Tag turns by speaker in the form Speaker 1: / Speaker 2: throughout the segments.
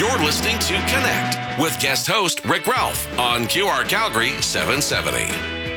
Speaker 1: You're listening to Connect with guest host Rick Ralph on QR Calgary 770.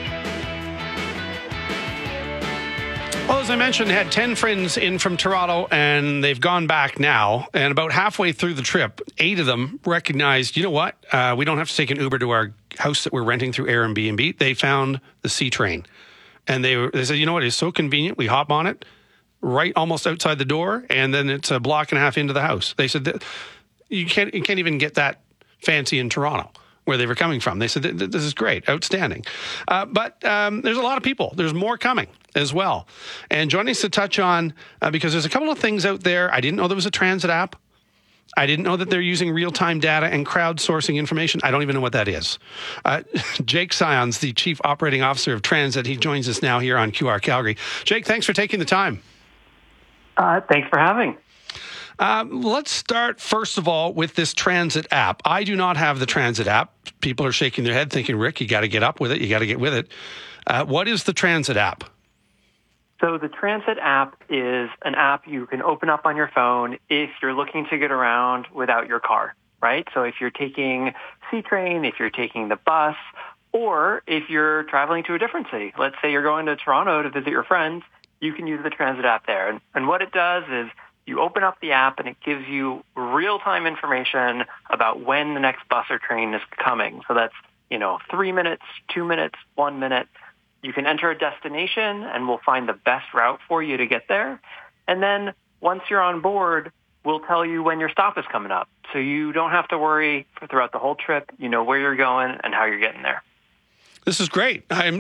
Speaker 2: Well, as I mentioned, had 10 friends in from Toronto, and they've gone back now. And about halfway through the trip, 8 of them recognized, you know what? We don't have to take an Uber to our house that we're renting through Airbnb. They found the C train. And they said, you know what? It's so convenient. We hop on it right almost outside the door, and then it's a block and a half into the house. They said that you can't even get that fancy in Toronto, where they were coming from. They said, this is great, outstanding. But there's a lot of people. There's more coming as well. And joining us to touch on, because there's a couple of things out there. I didn't know there was a transit app. I didn't know that they're using real-time data and crowdsourcing information. I don't even know what that is. Jake Sions, the Chief Operating Officer of Transit. He joins us now here on QR Calgary. Jake, thanks for taking the time.
Speaker 3: Thanks for having.
Speaker 2: Let's start, first of all, with this transit app. I do not have the transit app. People are shaking their head thinking, Rick, you got to get up with it. You got to get with it. What is the transit app?
Speaker 3: So the transit app is an app you can open up on your phone if you're looking to get around without your car, right? So if you're taking C-Train, if you're taking the bus, or if you're traveling to a different city, let's say you're going to Toronto to visit your friends, you can use the transit app there. And what it does is you open up the app and it gives you real-time information about when the next bus or train is coming. So that's, 3 minutes, 2 minutes, 1 minute. You can enter a destination and we'll find the best route for you to get there. And then once you're on board, we'll tell you when your stop is coming up. So you don't have to worry throughout the whole trip. You know where you're going and how you're getting there.
Speaker 2: This is great. I'm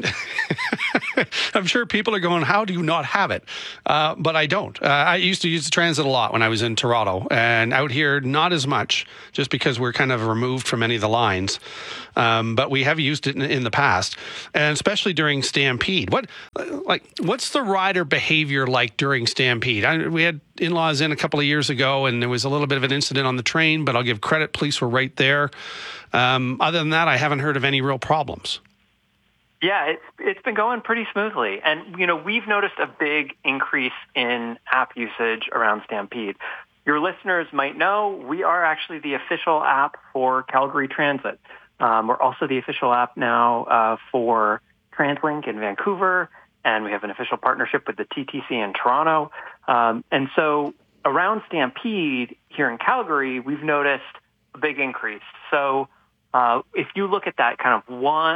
Speaker 2: sure people are going, how do you not have it? But I don't. I used to use the transit a lot when I was in Toronto, and out here, not as much, just because we're kind of removed from any of the lines. But we have used it in the past, and especially during Stampede. What's the rider behavior like during Stampede? We had in-laws in a couple of years ago, and there was a little bit of an incident on the train, but I'll give credit. Police were right there. Other than that, I haven't heard of any real problems.
Speaker 3: Yeah, it's been going pretty smoothly. And, we've noticed a big increase in app usage around Stampede. Your listeners might know we are actually the official app for Calgary Transit. We're also the official app now for TransLink in Vancouver, and we have an official partnership with the TTC in Toronto. And so around Stampede here in Calgary, we've noticed a big increase. So if you look at that kind of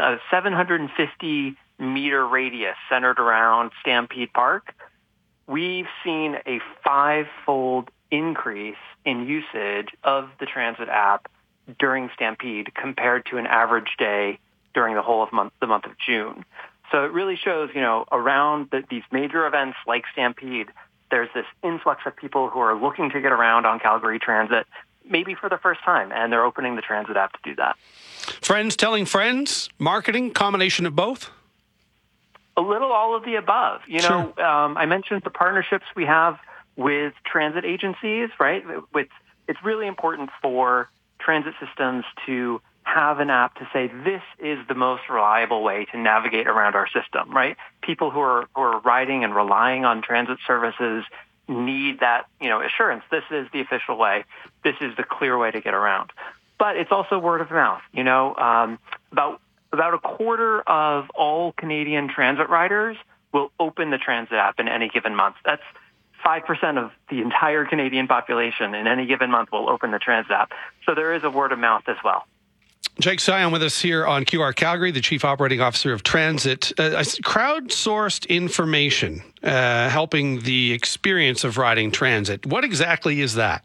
Speaker 3: 750-meter radius centered around Stampede Park, we've seen a 5-fold increase in usage of the transit app during Stampede compared to an average day during the whole of the month of June. So it really shows, around these major events like Stampede, there's this influx of people who are looking to get around on Calgary Transit, maybe for the first time, and they're opening the transit app to do that.
Speaker 2: Friends telling friends, marketing, combination of both?
Speaker 3: A little all of the above.
Speaker 2: Sure.
Speaker 3: I mentioned the partnerships we have with transit agencies, right? It's really important for transit systems to have an app to say this is the most reliable way to navigate around our system, right? People who are riding and relying on transit services need that, assurance. This is the official way. This is the clear way to get around. But it's also word of mouth. About a quarter of all Canadian transit riders will open the transit app in any given month. That's 5% of the entire Canadian population in any given month will open the transit app. So there is a word of mouth as well.
Speaker 2: Jake Sions with us here on QR Calgary, the Chief Operating Officer of Transit. Crowdsourced information helping the experience of riding transit. What exactly is that?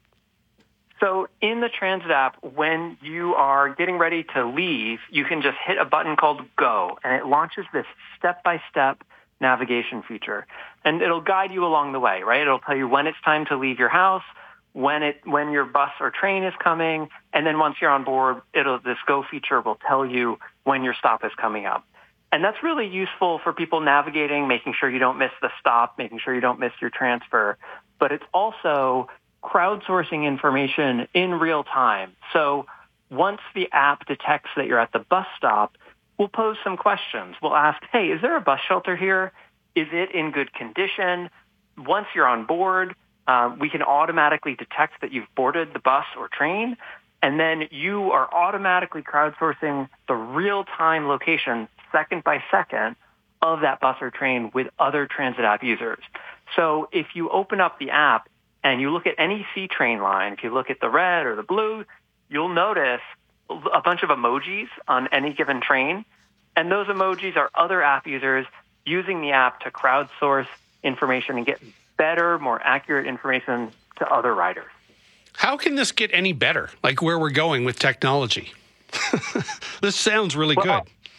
Speaker 3: So in the transit app, when you are getting ready to leave, you can just hit a button called Go, and it launches this step-by-step navigation feature. And it'll guide you along the way, right? It'll tell you when it's time to leave your house, when your bus or train is coming, and then once you're on board, this Go feature will tell you when your stop is coming up. And that's really useful for people navigating, making sure you don't miss the stop, making sure you don't miss your transfer. But it's also crowdsourcing information in real time. So once the app detects that you're at the bus stop, we'll pose some questions. We'll ask, hey, is there a bus shelter here? Is it in good condition? Once you're on board, we can automatically detect that you've boarded the bus or train, and then you are automatically crowdsourcing the real-time location, second by second, of that bus or train with other transit app users. So if you open up the app and you look at any C-train line, if you look at the red or the blue, you'll notice a bunch of emojis on any given train. And those emojis are other app users using the app to crowdsource information and get better, more accurate information to other riders.
Speaker 2: How can this get any better, like where we're going with technology? This sounds really good.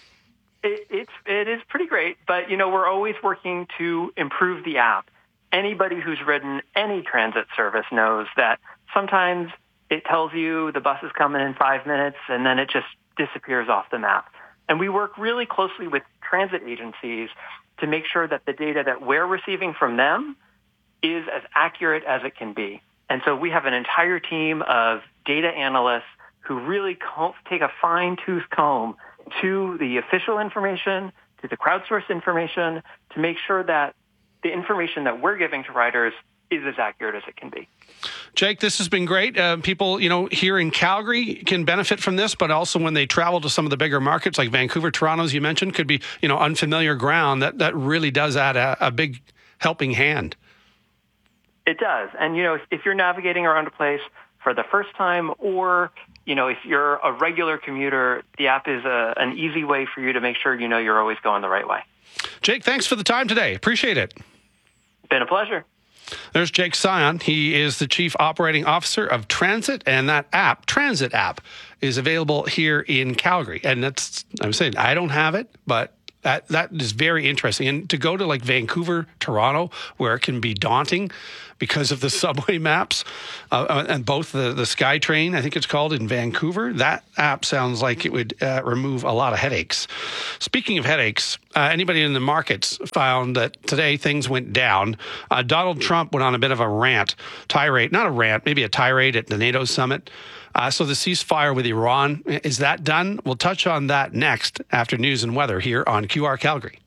Speaker 3: It is pretty great, but, we're always working to improve the app. Anybody who's ridden any transit service knows that sometimes it tells you the bus is coming in 5 minutes, and then it just disappears off the map. And we work really closely with transit agencies to make sure that the data that we're receiving from them is as accurate as it can be. And so we have an entire team of data analysts who really take a fine-tooth comb to the official information, to the crowdsourced information, to make sure that the information that we're giving to riders is as accurate as it can be.
Speaker 2: Jake, this has been great. People, here in Calgary can benefit from this, but also when they travel to some of the bigger markets like Vancouver, Toronto, as you mentioned, could be, unfamiliar ground. That really does add a big helping hand.
Speaker 3: It does. And, if you're navigating around a place for the first time, or, if you're a regular commuter, the app is an easy way for you to make sure you're always going the right way.
Speaker 2: Jake, thanks for the time today. Appreciate it.
Speaker 3: Been a pleasure.
Speaker 2: There's Jake Sion. He is the Chief Operating Officer of Transit, and that app, Transit app, is available here in Calgary. And I'm saying I don't have it, but that is very interesting. And to go to like Vancouver, Toronto, where it can be daunting because of the subway maps, and both the SkyTrain, I think it's called, in Vancouver, that app sounds like it would remove a lot of headaches. Speaking of headaches, anybody in the markets found that today things went down. Donald Trump went on a bit of a tirade at the NATO summit. So the ceasefire with Iran, is that done? We'll touch on that next after news and weather here on QR Calgary.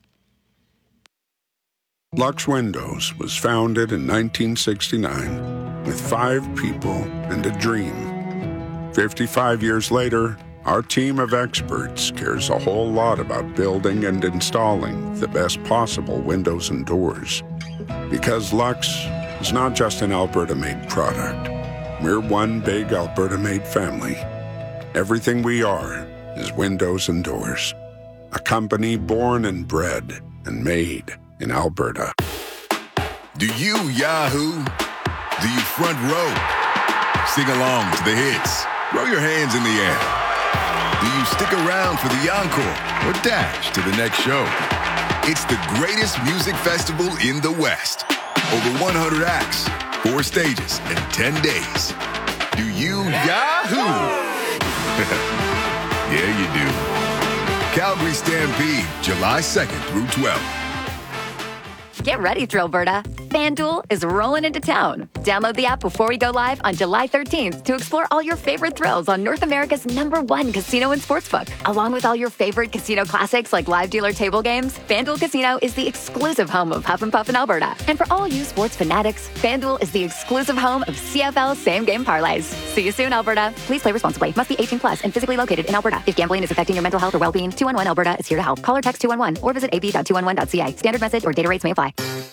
Speaker 4: Lux Windows was founded in 1969 with 5 people and a dream. 55 years later, our team of experts cares a whole lot about building and installing the best possible windows and doors. Because Lux is not just an Alberta-made product. We're one big Alberta-made family. Everything we are is windows and doors. A company born and bred and made in Alberta.
Speaker 5: Do you Yahoo? Do you front row? Sing along to the hits. Throw your hands in the air. Do you stick around for the encore or dash to the next show? It's the greatest music festival in the West. Over 100 acts, 4 stages, and 10 days. Do you Yahoo? Yeah, you do. Calgary Stampede, July 2nd through 12th.
Speaker 6: Get ready, Thrillberta. FanDuel is rolling into town. Download the app before we go live on July 13th to explore all your favorite thrills on North America's #1 casino and sportsbook. Along with all your favorite casino classics like live dealer table games, FanDuel Casino is the exclusive home of Huff and Puff in Alberta. And for all you sports fanatics, FanDuel is the exclusive home of CFL same-game parlays. See you soon, Alberta. Please play responsibly. Must be 18+ and physically located in Alberta. If gambling is affecting your mental health or well-being, 211 Alberta is here to help. Call or text 211 or visit ab.211.ca. Standard message or data rates may apply.